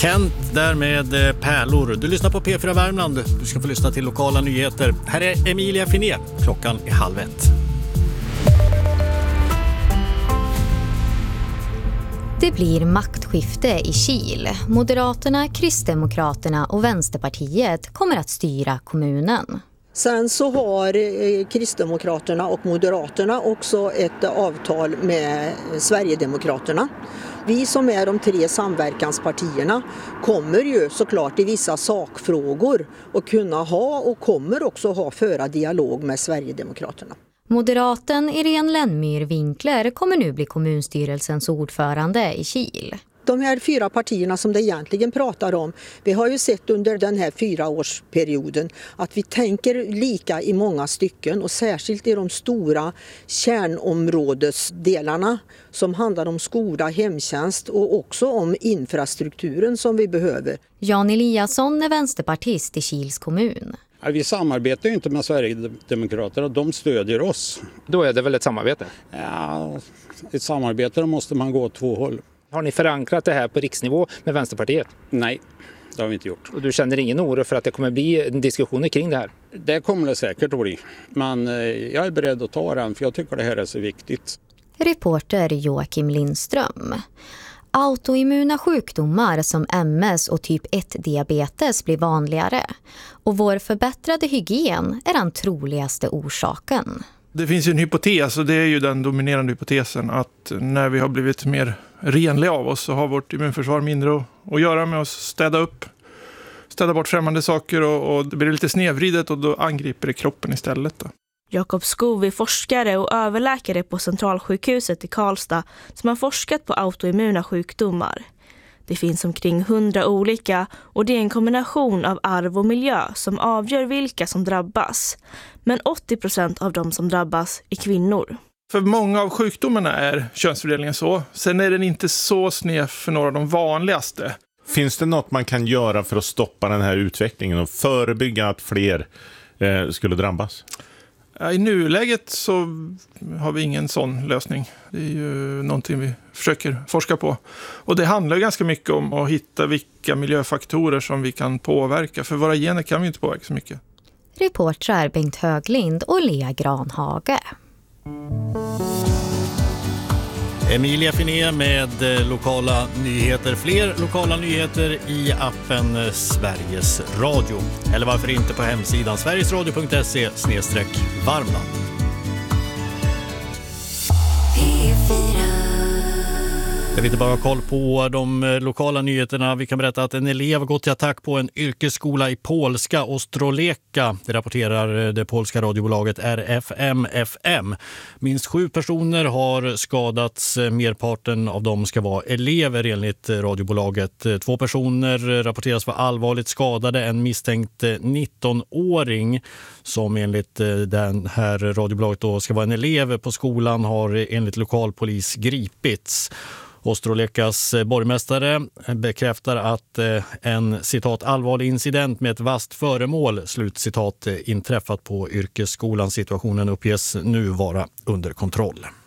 Kent där med Pärlor. Du lyssnar på P4 Värmland. Du ska få lyssna till lokala nyheter. Här är Emilia Finé. Klockan är 12:30. Det blir maktskifte i Kil. Moderaterna, Kristdemokraterna och Vänsterpartiet kommer att styra kommunen. Sen så har Kristdemokraterna och Moderaterna också ett avtal med Sverigedemokraterna. Vi som är de 3 samverkanspartierna kommer ju såklart i vissa sakfrågor att kunna ha och kommer också föra dialog med Sverigedemokraterna. Moderaten Irene Lennmyr-Winkler kommer nu bli kommunstyrelsens ordförande i Kil. De här 4 partierna som det egentligen pratar om, vi har ju sett under den här 4-årsperioden att vi tänker lika i många stycken och särskilt i de stora kärnområdesdelarna som handlar om skola, hemtjänst och också om infrastrukturen som vi behöver. Jan Eliasson är vänsterpartist i Kils kommun. Vi samarbetar ju inte med Sverigedemokraterna, de stödjer oss. Då är det väl ett samarbete? Ja, ett samarbete då måste man gå åt 2 håll. Har ni förankrat det här på riksnivå med Vänsterpartiet? Nej, det har vi inte gjort. Och du känner ingen oro för att det kommer bli diskussioner kring det här? Det kommer det säkert att bli. Men jag är beredd att ta den för jag tycker det här är så viktigt. Reporter Joakim Lindström. Autoimmuna sjukdomar som MS och typ 1-diabetes blir vanligare. Och vår förbättrade hygien är den troligaste orsaken. Det finns ju en hypotes och det är ju den dominerande hypotesen att när vi har blivit mer renliga av oss så har vårt immunförsvar mindre att göra med att städa bort främmande saker och det blir lite snedvridet och då angriper det kroppen istället då. Jakob Skov är forskare och överläkare på Centralsjukhuset i Karlstad som har forskat på autoimmuna sjukdomar. Det finns omkring 100 olika och det är en kombination av arv och miljö som avgör vilka som drabbas. Men 80% av de som drabbas är kvinnor. För många av sjukdomarna är könsfördelningen så. Sen är den inte så sned för några av de vanligaste. Finns det något man kan göra för att stoppa den här utvecklingen och förebygga att fler skulle drabbas? I nuläget så har vi ingen sån lösning. Det är ju någonting vi försöker forska på. Och det handlar ganska mycket om att hitta vilka miljöfaktorer som vi kan påverka. För våra gener kan vi inte påverka så mycket. Reportrar Bengt Höglind och Lea Granhage. Emilia Finé med lokala nyheter. Fler lokala nyheter i appen Sveriges Radio. Eller varför inte på hemsidan sverigesradio.se/Värmland. Jag vill inte bara ha koll på de lokala nyheterna. Vi kan berätta att en elev har gått till attack på en yrkesskola i polska Ostroleka. Det rapporterar det polska radiobolaget RFM-FM. Minst 7 personer har skadats. Merparten av dem ska vara elever enligt radiobolaget. 2 personer rapporteras vara allvarligt skadade. En misstänkt 19-åring som enligt den här radiobolaget då ska vara en elev på skolan har enligt lokalpolis gripits. Ostrolekas borgmästare bekräftar att en citat allvarlig incident med ett vasst föremål slutcitat inträffat på yrkesskolan. Situationen uppges nu vara under kontroll.